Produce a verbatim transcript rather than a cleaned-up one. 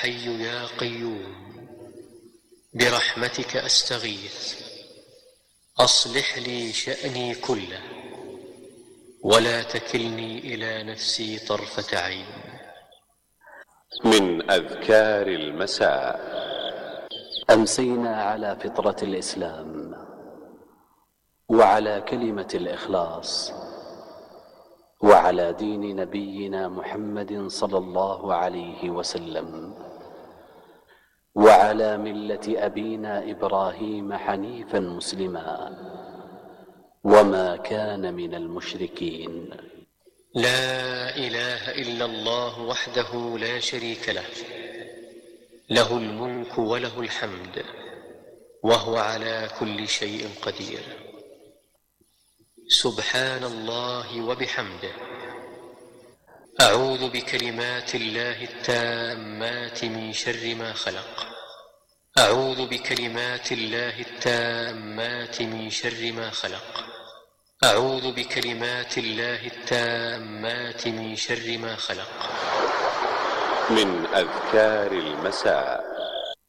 حي يا قيوم برحمتك أستغيث أصلح لي شأني كله ولا تكلني إلى نفسي طرفة عين. من أذكار المساء. أمسينا على فطرة الإسلام وعلى كلمة الإخلاص وعلى دين نبينا محمد صلى الله عليه وسلم وعلى ملة أبينا إبراهيم حنيفا مسلما وما كان من المشركين. لا إله إلا الله وحده لا شريك له، له الملك وله الحمد وهو على كل شيء قدير. سبحان الله وبحمده. أعوذ بكلمات الله التامات من شر ما خلق. أعوذ بكلمات الله التامات من شر ما خلق. أعوذ بكلمات الله التامات من شر ما خلق. من أذكار المساء.